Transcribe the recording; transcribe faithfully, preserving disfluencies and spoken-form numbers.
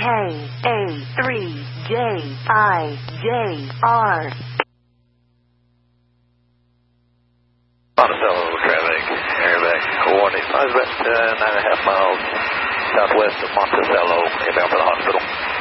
K A three J I J R. Monticello traffic, airbag warning. I was about uh, nine and a half miles southwest of Monticello, inbound for the hospital.